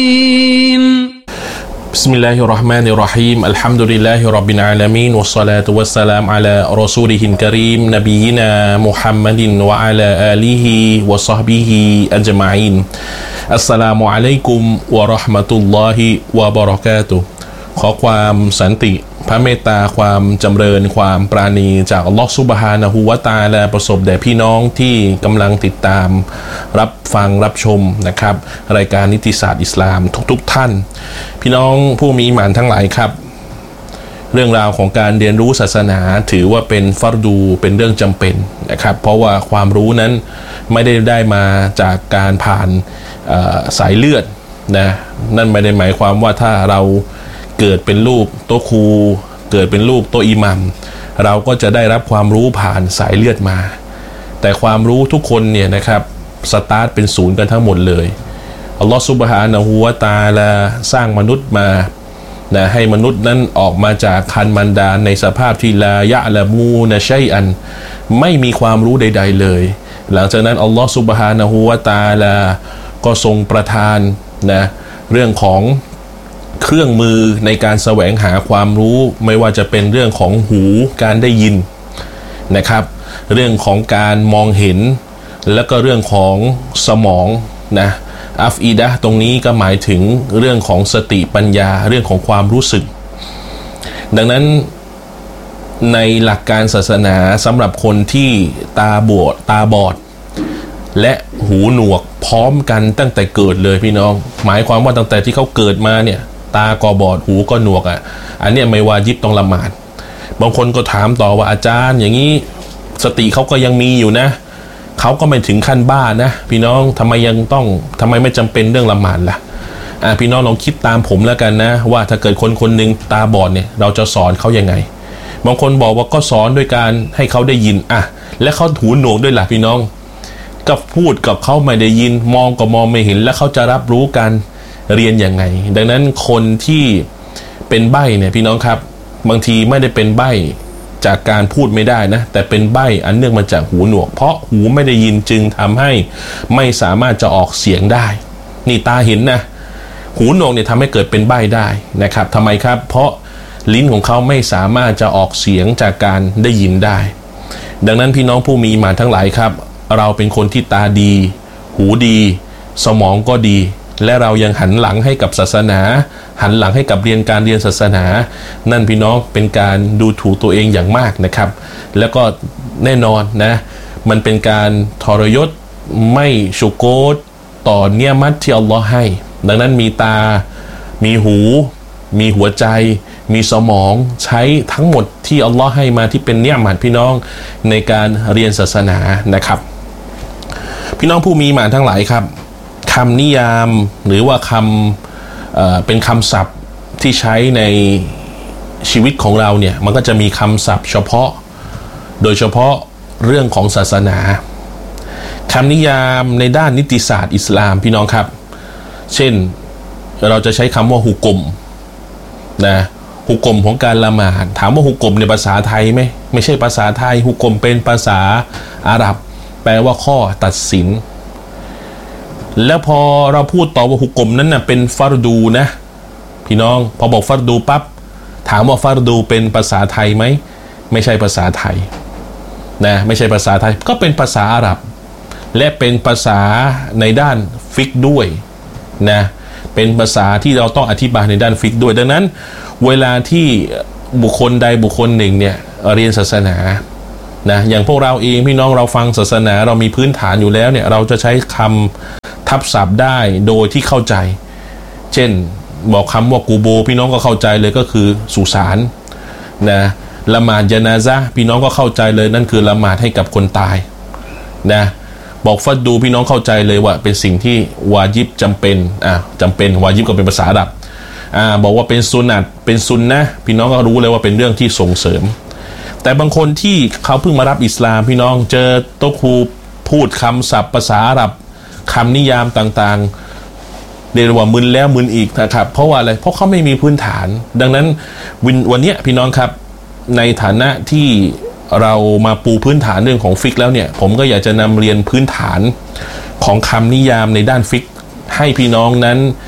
بسم الله الرحمن الرحيم الحمد لله رب العالمين والصلاة والسلام على رسوله الكريم نبينا محمد وعلى آله وصحبه أجمعين السلام عليكم ورحمة الله وبركاته ขอความสันติพระเมตตาความจำเริญความปราณีจากอัลลอฮฺซุบฮานะฮูวะตะอาลาประสบแด่พี่น้องที่กำลังติดตามรับฟังรับชมนะครับรายการนิติศาสตร์อิสลามทุกท่านพี่น้องผู้มีอีหม่านทั้งหลายครับเรื่องราวของการเรียนรู้ศาสนาถือว่าเป็นฟัรดูเป็นเรื่องจำเป็นนะครับเพราะว่าความรู้นั้นไม่ได้มาจากการผ่านสายเลือดนะนั่นไม่ได้หมายความว่าถ้าเราเกิดเป็นลูกโตครูเกิดเป็นลูกโตอิหมัมเราก็จะได้รับความรู้ผ่านสายเลือดมาแต่ความรู้ทุกคนเนี่ยนะครับสตาร์ทเป็นศูนย์กันทั้งหมดเลยอัลลอฮฺซุบฮานะฮูวะตะอาลาสร้างมนุษย์มานะให้มนุษย์นั้นออกมาจากคันมารดาในสภาพที่ลายะละมูนะชัยอันไม่มีความรู้ใดๆเลยหลังจากนั้นอัลลอฮฺซุบฮานะฮูวะตะอาลาก็ทรงประทานนะเรื่องของเครื่องมือในการแสวงหาความรู้ไม่ว่าจะเป็นเรื่องของหูการได้ยินนะครับเรื่องของการมองเห็นแล้วก็เรื่องของสมองนะอัฟอีดะตรงนี้ก็หมายถึงเรื่องของสติปัญญาเรื่องของความรู้สึกดังนั้นในหลักการศาสนาสำหรับคนที่ตาบอดและหูหนวกพร้อมกันตั้งแต่เกิดเลยพี่น้องหมายความว่าตั้งแต่ที่เขาเกิดมาเนี่ยตาก็บอดหูก็หนวกอันนี้ไม่วาญิบต้องละหมาดบางคนก็ถามต่อว่าอาจารย์อย่างนี้สติเขาก็ยังมีอยู่นะเขาก็ไม่ถึงขั้นบ้านะพี่น้องทำไมไม่จำเป็นเรื่องละหมาดล่ะพี่น้องลองคิดตามผมแล้วกันนะว่าถ้าเกิดคนหนึ่งตาบอดเนี่ยเราจะสอนเขายังไงบางคนบอกว่าก็สอนด้วยการให้เขาได้ยินและเขาหูหนวกด้วยล่ะพี่น้องก็พูดกับเขาไม่ได้ยินมองก็มองไม่เห็นแล้วเขาจะรับรู้การเรียนยังไงดังนั้นคนที่เป็นใบ้เนี่ยพี่น้องครับบางทีไม่ได้เป็นใบ้จากการพูดไม่ได้นะแต่เป็นใบ้อันเนื่องมาจากหูหนวกเพราะหูไม่ได้ยินจึงทำให้ไม่สามารถจะออกเสียงได้นี่ตาเห็นนะหูหนวกเนี่ยทำให้เกิดเป็นใบ้ได้นะครับทำไมครับเพราะลิ้นของเขาไม่สามารถจะออกเสียงจากการได้ยินได้ดังนั้นพี่น้องผู้มีอีหม่านทั้งหลายครับเราเป็นคนที่ตาดีหูดีสมองก็ดีและเรายังหันหลังให้กับศาสนาหันหลังให้กับการเรียนศาสนานั่นพี่น้องเป็นการดูถูกตัวเองอย่างมากนะครับแล้วก็แน่นอนนะมันเป็นการทรยศไม่ชุโกตต่อเนียมัตที่อัลลอฮ์ให้ดังนั้นมีตามีหูมีหัวใจมีสมองใช้ทั้งหมดที่อัลลอฮ์ให้มาที่เป็นเนียมัตพี่น้องในการเรียนศาสนานะครับพี่น้องผู้มีอีหม่านทั้งหลายครับคำนิยามหรือว่าเป็นคำศัพท์ที่ใช้ในชีวิตของเราเนี่ยมันก็จะมีคำศัพท์เฉพาะโดยเฉพาะเรื่องของศาสนาคำนิยามในด้านนิติศาสตร์อิสลามพี่น้องครับเช่นเราจะใช้คำว่าฮุกมนะฮุกมของการละหมาดถามว่าฮุกมในภาษาไทยไหมไม่ใช่ภาษาไทยฮุกมเป็นภาษาอาหรับแปลว่าข้อตัดสินแล้วพอเราพูดต่อว่าฮุกมนั้นนะเป็นฟัรดูนะพี่น้องพอบอกฟัรดูปั๊บถามว่าฟัรดูเป็นภาษาไทยไหมไม่ใช่ภาษาไทยนะไม่ใช่ภาษาไทยก็เป็นภาษาอาหรับและเป็นภาษาในด้านฟิกด้วยนะเป็นภาษาที่เราต้องอธิบายในด้านฟิกด้วยดังนั้นเวลาที่บุคคลใดบุคคลหนึ่งเนี่ยเรียนศาสนานะอย่างพวกเราเองพี่น้องเราฟังศาสนาเรามีพื้นฐานอยู่แล้วเนี่ยเราจะใช้คำทับศัพท์ได้โดยที่เข้าใจเช่นบอกคำว่ากูโบพี่น้องก็เข้าใจเลยก็คือสุสานนะละหมาดญะนาซะห์พี่น้องก็เข้าใจเลยนั่นคือละหมาดให้กับคนตายนะบอกฟัดดูพี่น้องเข้าใจเลยว่าเป็นสิ่งที่วาญิบจำเป็นจำเป็นวาญิบก็เป็นภาษาอาหรับบอกว่าเป็นสุนัตเป็นซุนนะพี่น้องก็รู้เลยว่าเป็นเรื่องที่ส่งเสริมแต่บางคนที่เขาเพิ่งมารับอิสลามพี่น้องเจอโตครูพูดคำศัพท์ภาษาอาหรับคำนิยามต่างๆเรียกว่ามึนแล้วมึนอีกนะครับเพราะว่าอะไรเพราะเขาไม่มีพื้นฐานดังนั้นวันนี้พี่น้องครับในฐานะที่เรามาปูพื้นฐานเรื่องของฟิกแล้วเนี่ยผมก็อยากจะนำเรียนพื้นฐานของคำนิยามในด้านฟิกให้พี่น้องนั้น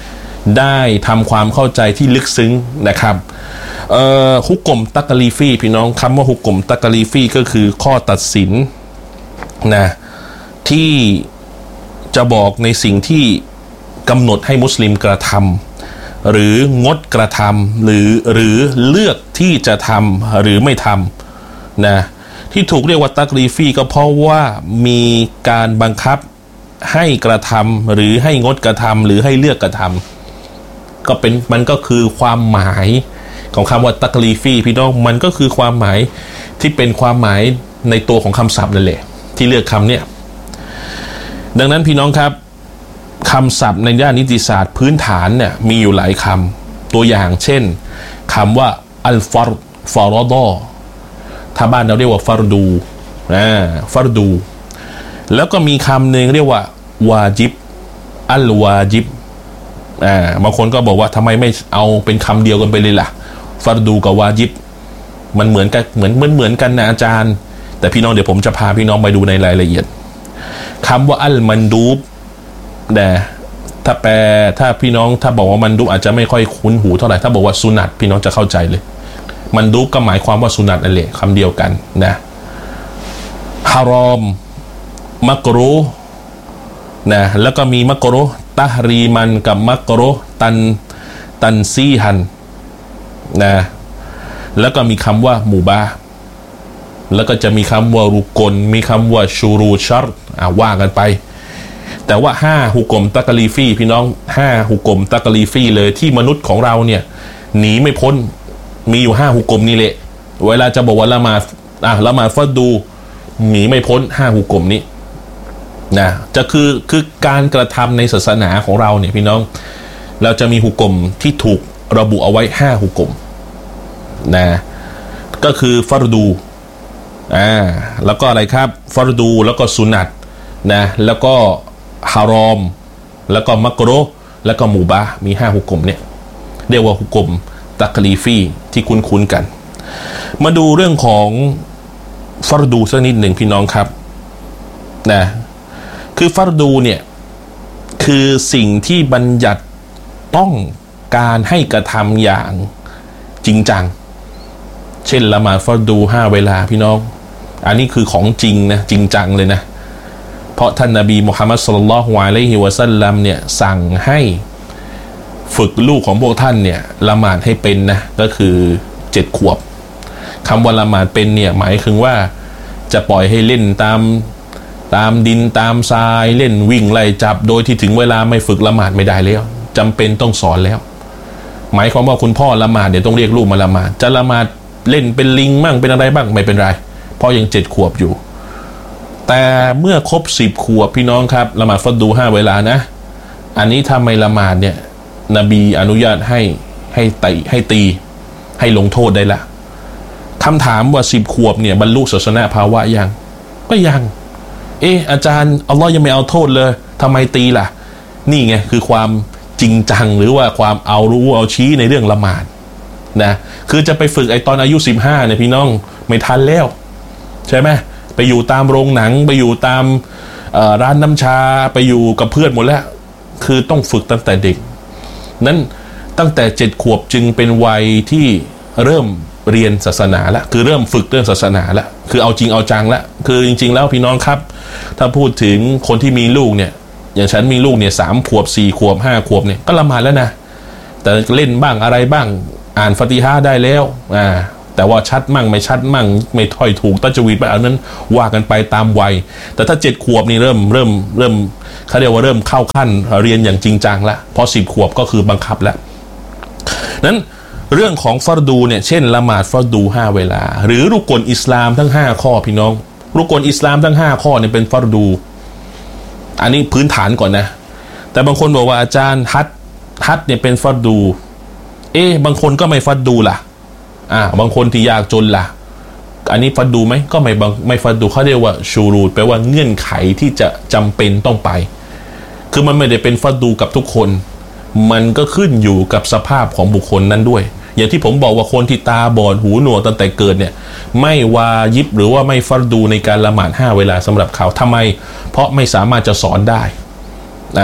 ได้ทำความเข้าใจที่ลึกซึ้งนะครับฮุกกลมตักลีฟีพี่น้องคำว่าฮุกกลมตักลีฟีก็คือข้อตัดสินนะที่จะบอกในสิ่งที่กำหนดให้มุสลิมกระทำหรืองดกระทำหรือเลือกที่จะทำหรือไม่ทำนะที่ถูกเรียกว่าตักลีฟีก็เพราะว่ามีการบังคับให้กระทำหรือให้งดกระทำหรือให้เลือกกระทำก็เป็นมันก็คือความหมายของคำว่าตักลีฟีพี่น้องมันก็คือความหมายที่เป็นความหมายในตัวของคำศัพท์นั่นแหละที่เลือกคำเนี่ยดังนั้นพี่น้องครับคำศัพท์ในด้านนิติศาสตร์พื้นฐานเนี่ยมีอยู่หลายคำตัวอย่างเช่นคำว่าอัลฟารอดอถ้าบ้านเราเรียกว่าฟารดูฟารดูแล้วก็มีคำหนึ่งเรียกว่าวาจิบอัลวาจิบบางคนก็บอกว่าทำไมไม่เอาเป็นคำเดียวกันไปเลยล่ะฟารดูกับวาจิบมันเหมือนกันเหมือนกันนะอาจารย์แต่พี่น้องเดี๋ยวผมจะพาพี่น้องไปดูในรายละเอียดคำว่าอัลมันดูบแต่ถ้าพี่น้องถ้าบอกว่ามันดูอาจจะไม่ค่อยคุ้นหูเท่าไหร่ถ้าบอกว่าสุนัตพี่น้องจะเข้าใจเลยมันดูก็หมายความว่าสุนัตนั่นแหละคำเดียวกันนะฮารอมมักรูนะแล้วก็มีมักรูตะฮรีมันกับมักรูตันซีฮันนะแล้วก็มีคำว่ามูบาแล้วก็จะมีคำว่ารุกลมีคำว่าชูรูชัรว่ากันไปแต่ว่า5ฮุกกลมตักลีฟีพี่น้อง5ฮุกกลมตักลีฟีเลยที่มนุษย์ของเราเนี่ยหนีไม่พ้นมีอยู่5ฮุกกลมนี่แหละเวลาจะบอกว่าละหมาดฟัดดูหนีไม่พ้น5ฮุกกลมนี้นะจะคือการกระทำในศาสนาของเราเนี่ยพี่น้องเราจะมีฮุกกลมที่ถูกระบุเอาไว้5ฮุกกลมนะก็คือฟัรดูแล้วก็อะไรครับฟัรดูแล้วก็สุนัตนะแล้วก็ฮารอมแล้วก็มักรูแล้วก็มูบามี5ฮุกกลมเนี่ยเรียกว่าฮุกกลมตักลีฟีที่คุ้นๆกันมาดูเรื่องของฟัรดูสักนิดหนึ่งพี่น้องครับนะคือฟัรดูเนี่ยคือสิ่งที่บัญญัติต้องการให้กระทำอย่างจริงจังเช่นละหมาดฟัรดู5เวลาพี่น้องอันนี้คือของจริงนะจริงจังเลยนะเพราะท่านนบีมุฮัมมัดศ็อลลัลลอฮุอะลัยฮิวะซัลลัมเนี่ยสั่งให้ฝึกลูกของพวกท่านเนี่ยละหมาดให้เป็นนะก็คือ7 ขวบคำว่าละหมาดเป็นเนี่ยหมายถึงว่าจะปล่อยให้เล่นตามดินตามทรายเล่นวิ่งไล่จับโดยที่ถึงเวลาไม่ฝึกละหมาดไม่ได้แล้วจำเป็นต้องสอนแล้วหมายความว่าคุณพ่อละหมาดเดี๋ยวต้องเรียกลูกมาละหมาดจะละหมาดเล่นเป็นลิงบ้างเป็นอะไรบ้างไม่เป็นไรเพราะยัง7 ขวบอยู่แต่เมื่อครบ10 ขวบพี่น้องครับละหมาดฟัรดู5เวลานะอันนี้ถ้าไม่ละหมาดเนี่ยนบีอนุญาตให้ตีให้ลงโทษได้ละคำถามว่า10 ขวบเนี่ยบรรลุศาสนาภาวะยังก็ยังอาจารย์อัลลอฮ์ยังไม่เอาโทษเลยทำไมตีล่ะนี่ไงคือความจริงจังหรือว่าความเอารู้เอาชี้ในเรื่องละหมาดนะคือจะไปฝึกตอนอายุ15เนี่ยพี่น้องไม่ทันแล้วใช่ไหมไปอยู่ตามโรงหนังไปอยู่ตามร้านน้ำชาไปอยู่กับเพื่อนหมดแล้วคือต้องฝึกตั้งแต่เด็กนั้นตั้งแต่7 ขวบจึงเป็นวัยที่เริ่มเรียนศาสนาละคือเริ่มฝึกเรื่องศาสนาละคือเอาจริงเอาจังละคือจริงๆแล้วพี่น้องครับถ้าพูดถึงคนที่มีลูกเนี่ยอย่างฉันมีลูกเนี่ย3 ขวบ4 ขวบ5 ขวบเนี่ยก็ละหมาดแล้วนะแต่เล่นบ้างอะไรบ้างอ่านฟาติฮะห์ได้แล้วแต่ว่าชัดมั่งไม่ชัดมั่งไม่ถ้อยถูกตัจวีดไปอันนั้นว่ากันไปตามวัยแต่ถ้า7 ขวบนี่เริ่มเขาเรียกว่าเริ่มเข้าขั้นเรียนอย่างจริงจังละพอ10 ขวบก็คือบังคับแล้วนั้นเรื่องของฟัรดูเนี่ยเช่นละหมาดฟัรดู5 เวลาหรือรุกลอิสลามทั้ง5 ข้อพี่น้องรุกลอิสลามทั้ง5 ข้อเนี่ยเป็นฟัรดูอันนี้พื้นฐานก่อนนะแต่บางคนบอกว่าอาจารย์ฮัจญ์เนี่ยเป็นฟัรดูบางคนก็ไม่ฟัรดูล่ะบางคนที่ยากจนล่ะอันนี้ฟัรดูไหมก็ไม่ฟัรดูเขาเรียกว่าชูรูดแปลว่าเงื่อนไขที่จะจำเป็นต้องไปคือมันไม่ได้เป็นฟัรดูกับทุกคนมันก็ขึ้นอยู่กับสภาพของบุคคลนั้นด้วยอย่างที่ผมบอกว่าคนที่ตาบอดหูหนวกตั้งแต่เกิดเนี่ยไม่วาญิบหรือว่าไม่ฟัรดูในการละหมาด5 เวลาสำหรับเขาทำไมเพราะไม่สามารถจะสอนได้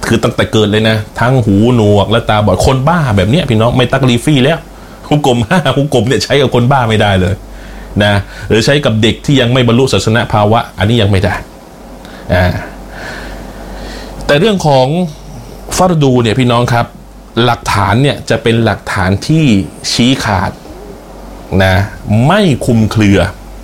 คือตั้งแต่เกิดเลยนะทั้งหูหนวกและตาบอดคนบ้าแบบเนี้ยพี่น้องไม่ตักลีฟี่แล้วฮุกกลม5ฮุกกลมเนี่ยใช้กับคนบ้าไม่ได้เลยนะหรือใช้กับเด็กที่ยังไม่บรรลุศาสนภาวะอันนี้ยังไม่ได้แต่เรื่องของฟัรดูเนี่ยพี่น้องครับหลักฐานเนี่ยจะเป็นหลักฐานที่ชี้ขาดนะไม่คุมเครือ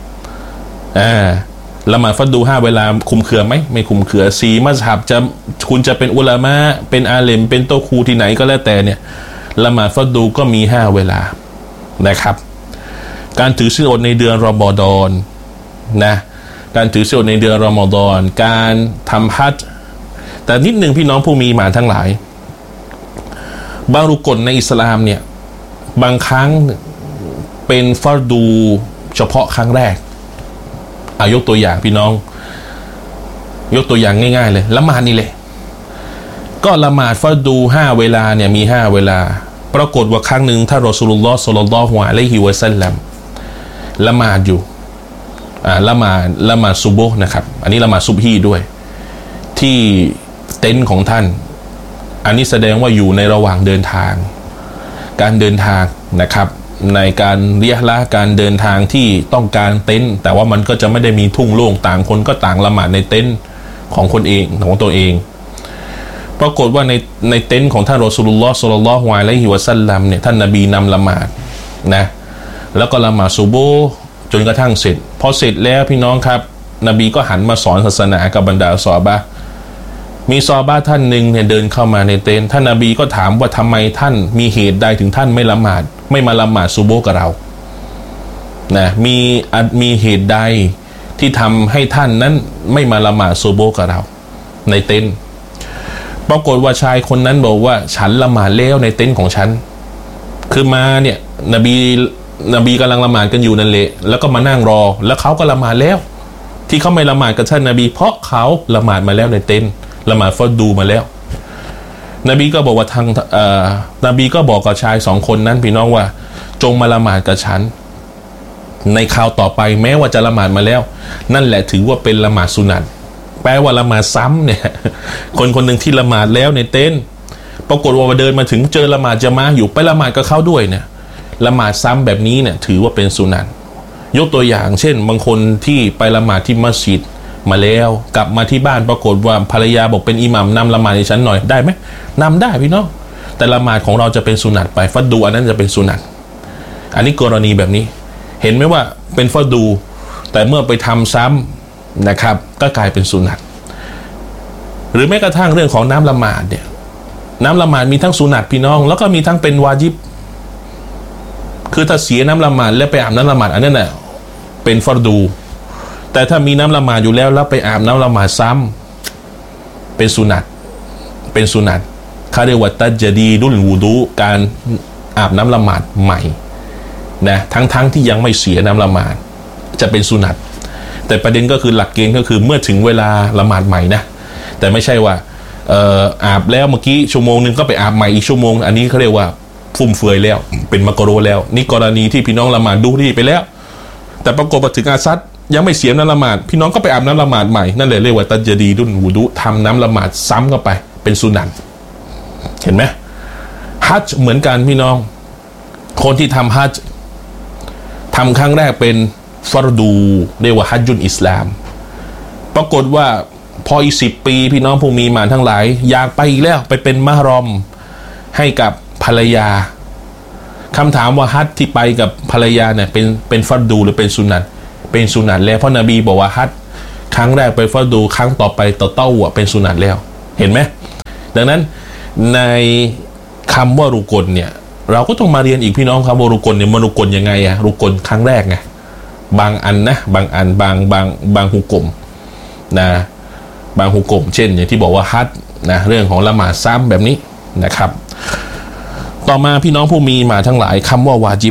ละหมาดฟัรดู5เวลาคุมเครือไหมไม่คุมเครือ4มัซฮับจะคุณจะเป็นอุลามะเป็นอาเลมเป็นโตครูที่ไหนก็แล้วแต่เนี่ยละหมาดฟัรดูก็มี5เวลานะครับการถือศีลอดในเดือนรอมฎอนนะการถือศีลอดในเดือนรอมฎอนการทำฮัจญ์แต่นิดหนึ่งพี่น้องผู้มีหมานทั้งหลายบางรุกลในอิสลามเนี่ยบางครั้งเป็นฟัรดูเฉพาะครั้งแรกยกตัวอย่างพี่น้องยกตัวอย่างง่ายๆเลยละหมาดนี่เลยก็ละหมาดฟัรดู5เวลาเนี่ยมี5เวลาปรากฏว่าครั้งหนึ่งท่านรอซูลุลลอฮ์ ศ็อลลัลลอฮุอะลัยฮิวะซัลลัมละหมาดอยู่ละหมาดซุบฮ์นะครับอันนี้ละหมาดซุบฮีด้วยที่เต็นท์ของท่านอันนี้แสดงว่าอยู่ในระหว่างเดินทางการเดินทางนะครับในการเรียละการเดินทางที่ต้องการเต็นท์แต่ว่ามันก็จะไม่ได้มีทุ่งโล่งต่างคนก็ต่างละหมาดในเต็นท์ของคนเองของตัวเองปรากฏว่าในเต็นท์ของท่านรอซูลุลลอฮ์ ศ็อลลัลลอฮุอะลัยฮิวะซัลลัมเนี่ยท่านนบีนำละหมาดนะแล้วก็ละหมาดซุบฮ์จนกระทั่งเสร็จพอเสร็จแล้วพี่น้องครับนบีก็หันมาสอนศาสนากับบรรดาซอฮาบะห์มีซอฮาบะห์ท่านหนึ่งเนี่ยเดินเข้ามาในเต็นท์ท่านนบีก็ถามว่าทำไมท่านมีเหตุใดถึงท่านไม่ละหมาดไม่มาละหมาดซุบฮ์กับเรานะมีเหตุใดที่ทำให้ท่านนั้นไม่มาละหมาดซุบฮ์กับเราในเต็นท์ปรากฏว่าชายคนนั้นบอกว่าฉันละหมาดแล้วในเต็นท์ของฉันคือมาเนี่ยนบีกำลังละหมาดกันอยู่นั่นแหละแล้วก็มานั่งรอแล้วเขาก็ละหมาดแล้วที่เขาไม่ละหมาดกับท่านนบีเพราะเขาละหมาดมาแล้วในเต็นท์ละหมาดฟัรดูมาแล้วนบีก็บอกว่าทางนบีก็บอกกับชาย2คนนั้นพี่น้องว่าจงมาละหมาดกับฉันในคราวต่อไปแม้ว่าจะละหมาดมาแล้วนั่นแหละถือว่าเป็นละหมาดสุนัตแปลว่าละหมาดซ้ำเนี่ยคนหนึ่งที่ละหมาดแล้วในเต็นท์ปรากฏว่าเดินมาถึงเจอละหมาดจะมาอยู่ไปละหมาดกับเขาด้วยเนี่ยละหมาดซ้ำแบบนี้เนี่ยถือว่าเป็นสุนัตยกตัวอย่างเช่นบางคนที่ไปละหมาดที่มัสยิดมาแล้วกลับมาที่บ้านปรากฏว่าภรรยาบอกเป็นอิหมัมนำละหมาดให้ฉันหน่อยได้ไหมนำได้พี่น้องแต่ละหมาดของเราจะเป็นสุนัตไปฟัรดูอันนั้นจะเป็นสุนัตอันนี้กรณีแบบนี้เห็นไหมว่าเป็นฟัรดูแต่เมื่อไปทำซ้ำนะครับก็กลายเป็นสุนัตหรือแม้กระทั่งเรื่องของน้ำละหมาดเนี่ยน้ำละหมาดมีทั้งสุนัตพี่น้องแล้วก็มีทั้งเป็นวาญิบคือถ้าเสียน้ำละหมาดแล้วไปอาบน้ำละหมาดอันนั้นน่ะเป็นฟัรดูแต่ถ้ามีน้ำละหมาดอยู่แล้วไปอาบน้ำละหมาดซ้ำเป็นสุนัตเขาเรียกว่าตัจดีดุลวูดูการอาบน้ำละหมาดใหม่นะทั้งที่ยังไม่เสียน้ำละหมาดจะเป็นสุนัตแต่ประเด็นก็คือหลักเกณฑ์ก็คือเมื่อถึงเวลาละหมาดใหม่นะแต่ไม่ใช่ว่าอาบแล้วเมื่อกี้ชั่วโมงนึงก็ไปอาบใหม่อีกชั่วโมงอันนี้เขาเรียกว่าฟุ่มเฟือยแล้วเป็นมักรุฮ์แล้วนี่กรณีที่พี่น้องละหมาดดูที่ไปแล้วแต่ปรากฏว่าถึงอาซัดยังไม่เสียน้ำละหมาดพี่น้องก็ไปอาบน้ำละหมาดใหม่นั่นเลยเรียกว่าตัจดีดุลวูดูทำน้ำละหมาดซ้ำเข้าไปเป็นสุนัตเห็นไหมฮัจญ์เหมือนกันพี่น้องคนที่ทำฮัจญ์ทำครั้งแรกเป็นฟัรดูเรียกว่าฮัจญุลอิสลามปรากฏว่าพออีก10 ปีพี่น้องผู้มีหมานทั้งหลายอยากไปอีกแล้วไปเป็นมะฮรอมให้กับภรรยาคำถามว่าฮัจญ์ที่ไปกับภรรยาเนี่ยเป็นฟัรดูหรือเป็นสุนัตเป็นสุนัตแล้วเพราะนบีบอกว่าฮัจญ์ครั้งแรกไปฟัรดูครั้งต่อไปเต้าเป็นสุนัตแล้วเห็นไหมดังนั้นในคำว่ารุกลเนี่ยเราก็ต้องมาเรียนอีกพี่น้องครับว่ารุกลเนี่ยมันรุกลยังไงอะรุกลครั้งแรกไงบางอันนะบางอันบางหุกกลมนะบางหุกกลมเช่นอย่างที่บอกว่าฮัจญ์นะเรื่องของละหมาดซ้ำแบบนี้นะครับต่อมาพี่น้องผู้มีมาทั้งหลายคำว่าวาญิบ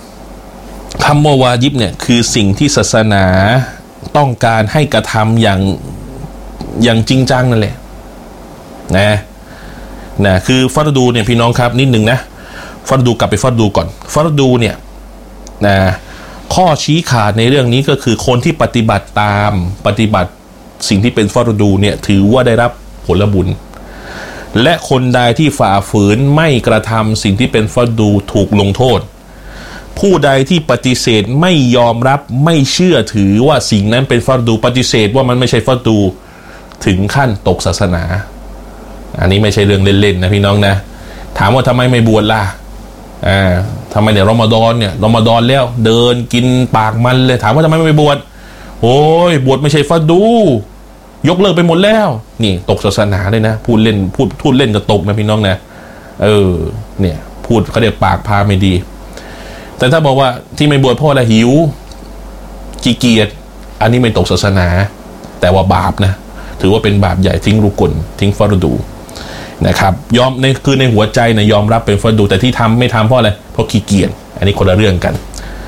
เนี่ยคือสิ่งที่ศาสนาต้องการให้กระทำอย่างจริงจังนั่นแหละนะคือฟัรดูเนี่ยพี่น้องครับนิดนึงนะฟัรดูกลับไปฟัรดูก่อนฟัรดูเนี่ยนะข้อชี้ขาดในเรื่องนี้ก็คือคนที่ปฏิบัติสิ่งที่เป็นฟัรดูเนี่ยถือว่าได้รับผลบุญและคนใดที่ฝ่าฝืนไม่กระทำสิ่งที่เป็นฟัรดูถูกลงโทษผู้ใดที่ปฏิเสธไม่ยอมรับไม่เชื่อถือว่าสิ่งนั้นเป็นฟัรดูปฏิเสธว่ามันไม่ใช่ฟัรดูถึงขั้นตกศาสนาอันนี้ไม่ใช่เรื่องเล่นๆนะพี่น้องนะถามว่าทำไมไม่บวชล่ะทำไมเนี่ยรอมฎอนแล้วเดินกินปากมันเลยถามว่าทำไมไม่บวชโอ้ยบวชไม่ใช่ฟัรดูยกเลิกไปหมดแล้วนี่ตกศาสนาเลยนะพูดเล่นก็ตกนะพี่น้องนะเนี่ยพูดเขาเรียกปากพาไม่ดีแต่ถ้าบอกว่าที่ไม่บวชเพราะอะไรหิวขี้เกียจอันนี้ไม่ตกศาสนาแต่ว่าบาปนะถือว่าเป็นบาปใหญ่ทิ้งรุกลทิ้งฟัรดูนะครับยอมในหัวใจนะยอมรับเป็นฟัรดูแต่ที่ไม่ทำเพราะอะไรเพราะขี้เกียจอันนี้คนละเรื่องกัน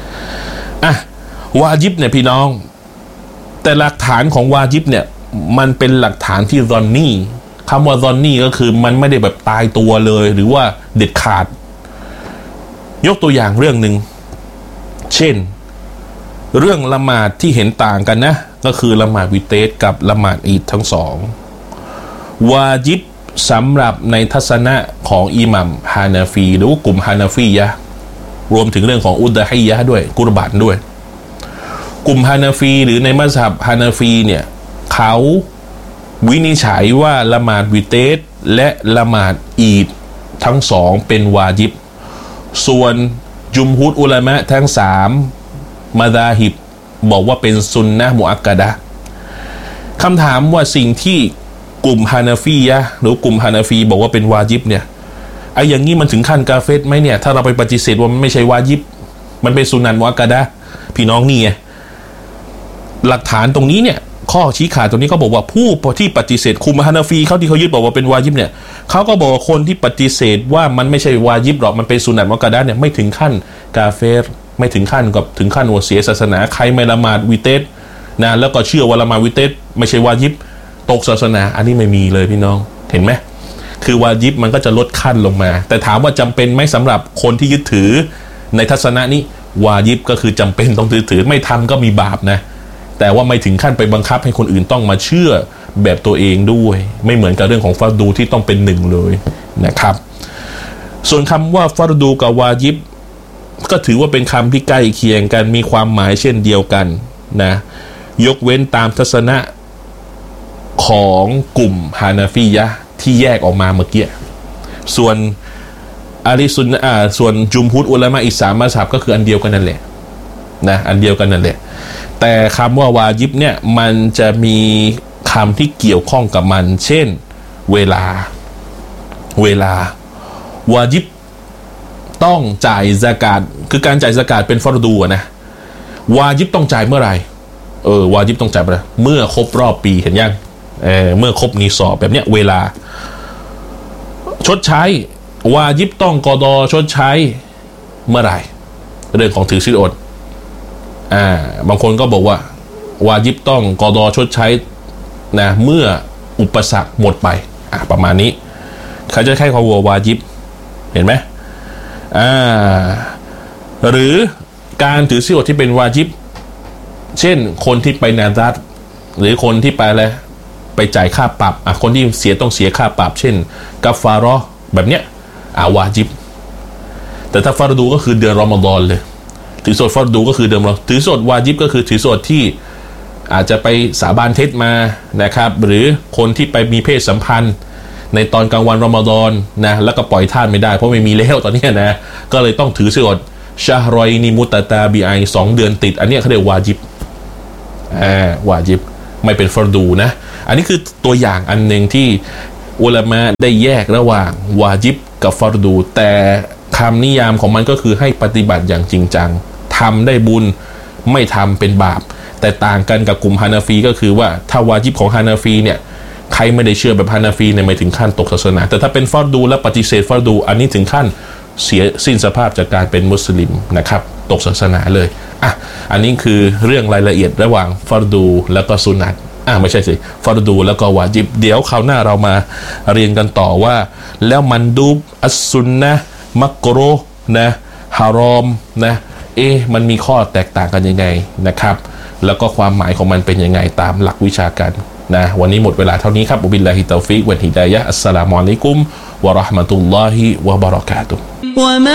วาญิบเนี่ยพี่น้องแต่หลักฐานของวาญิบเนี่ยมันเป็นหลักฐานที่ซอนนี่คำว่าซอนนี่ก็คือมันไม่ได้แบบตายตัวเลยหรือว่าเด็ดขาดยกตัวอย่างเรื่องหนึ่งเช่นเรื่องละหมาดที่เห็นต่างกันนะก็คือละหมาดวิเตสกับละหมาดอีดทั้งสองวาญิบสำหรับในทัศนะของอิหมัมฮานาฟีหรือกลุ่มฮานาฟียะรวมถึงเรื่องของอุดะฮียะด้วยกุรบานด้วยกลุ่มฮานาฟีหรือในมัซฮับฮานาฟีเนี่ยเขาวินิจฉัยว่าละหมาดวิเตสและละหมาดอีดทั้งสองเป็นวาญิบส่วนจุมฮุรอุลามะทั้งสามมาซาฮิบบอกว่าเป็นซุนนะห์มุอักกะดะห์คำถามว่าสิ่งที่กลุ่มฮานาฟียะหรือกลุ่มฮานาฟีบอกว่าเป็นวาญิบเนี่ยไอ้อย่างนี้มันถึงขั้นกาเฟรไหมเนี่ยถ้าเราไปปฏิเสธว่ามันไม่ใช่วาญิบมันเป็นซุนนะห์มุอักกะดะห์พี่น้องนี่ไงหลักฐานตรงนี้เนี่ยข้อชี้ขาดตรงนี้ก็บอกว่าผู้ที่ปฏิเสธคุมฮานาฟีเขาที่เขายึดบอกว่าเป็นวาญิบเนี่ยเขาก็บอกว่าคนที่ปฏิเสธว่ามันไม่ใช่วาญิบหรอกมันเป็นสุนัตมุอักกะดะห์เนี่ยไม่ถึงขั้นกาเฟรไม่ถึงขั้นกับถึงขั้นว่าเสียศาสนาใครไม่ละหมาดวิเตสนะแล้วก็เชื่อว่าละหมาดวิเตสไม่ใช่วาญิบตกศาสนาอันนี้ไม่มีเลยพี่น้องเห็นไหมคือวาญิบมันก็จะลดขั้นลงมาแต่ถามว่าจำเป็นไหมสำหรับคนที่ยึดถือในทัศนะนี้วาญิบก็คือจำเป็นต้องถือไม่ทำก็มีบาปนะแต่ว่าไม่ถึงขั้นไปบังคับให้คนอื่นต้องมาเชื่อแบบตัวเองด้วยไม่เหมือนกับเรื่องของฟัรดูที่ต้องเป็นหนึ่งเลยนะครับส่วนคำว่าฟัรดูกับวาญิบก็ถือว่าเป็นคำที่ใกล้เคียงกันมีความหมายเช่นเดียวกันนะยกเว้นตามทัศนะของกลุ่มฮานาฟียะที่แยกออกมาเมื่อกี้ส่วนอาลีซุนส่วนจุมฮุรอุลามะอีก3มัซฮับก็คืออันเดียวกันนั่นแหละนะอันเดียวกันนั่นแหละแต่คำว่าวาญิบเนี่ยมันจะมีคำที่เกี่ยวข้องกับมันเช่นเวลาวาญิบต้องจ่ายซะกาตคือการจ่ายซะกาตเป็นฟัรดูนะวาญิบต้องจ่ายเมื่อไหร่วาญิบต้องจ่ายเมื่อครบรอบปีเห็นยังเมื่อครบนีซอบแบบเนี้ยเวลาชดใช้วาญิบต้องกอฎอชดใช้เมื่อไหร่เรื่องของถือศีลอดบางคนก็บอกว่าวาญิบต้องกอฎอชดใช้นะเมื่ออุปสรรคหมดไปประมาณนี้เขาจะใช้คำว่าวาญิบเห็นไหมหรือการถือศีลอดที่เป็นวาญิบเช่นคนที่ไปนาซัรหรือคนที่ไปอะไรไปจ่ายค่าปรับคนที่ต้องเสียค่าปรับเช่นกัฟฟาเราะห์แบบเนี้ยวาญิบแต่ถ้าฟัรดูก็คือเดือนรอมฎอนเลยถือศีลอดฟัรดูก็คือเดือนถือศีลอดวาญิบก็คือถือศีลอดที่อาจจะไปสาบานเท็จมานะครับหรือคนที่ไปมีเพศสัมพันธ์ในตอนกลางวันรอมฎอนนะแล้วก็ปล่อยทานไม่ได้เพราะไม่มีแล้วตอนนี้นะก็เลยต้องถือศีลอดชะฮรอยนิมุตตาบีไอ2 เดือนติดอันนี้เขาเรียกวาญิบวาญิบไม่เป็นฟัรดูนะอันนี้คือตัวอย่างอันหนึ่งที่อุลามะได้แยกระหว่างวาญิบกับฟัรดูแต่คำนิยามของมันก็คือให้ปฏิบัติอย่างจริงจังทำได้บุญไม่ทำเป็นบาปแต่ต่างกันกับกลุ่มฮานาฟีก็คือว่าถ้าวาญิบของฮานาฟีเนี่ยใครไม่ได้เชื่อแบบฮานาฟีเนี่ยไม่ถึงขั้นตกศาสนาแต่ถ้าเป็นฟัรดูและปฏิเสธฟัรดูอันนี้ถึงขั้นเสียสิ้นสภาพจากการเป็นมุสลิมนะครับตกศาสนาเลยอันนี้คือเรื่องรายละเอียดระหว่างฟัรดูแล้วก็สุนัตไม่ใช่สิฟัรดูแล้วก็วาญิบเดี๋ยวคราวหน้าเรามาเรียนกันต่อว่าแล้วมันดูบอัสซุนนะมักโรนะฮารอมนะมันมีข้อแตกต่างกันยังไงนะครับแล้วก็ความหมายของมันเป็นยังไงตามหลักวิชาการนะวันนี้หมดเวลาเท่านี้ครับอุบิลลาฮิตอฟิกวัลฮิดายะฮ์อัสสลามุอะลัยกุมวะเราะห์มะตุลลอฮิวะบะเราะกาตุฮ์